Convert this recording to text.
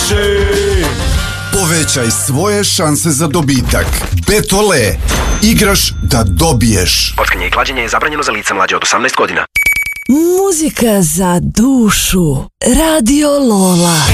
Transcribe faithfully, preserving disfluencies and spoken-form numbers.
više. Povećaj svoje šanse za dobitak. Betole. Igraš da dobiješ. Kockanje i klađenje je zabranjeno za lica mlađe od osamnaest godina. Muzika za dušu. Radio Lola.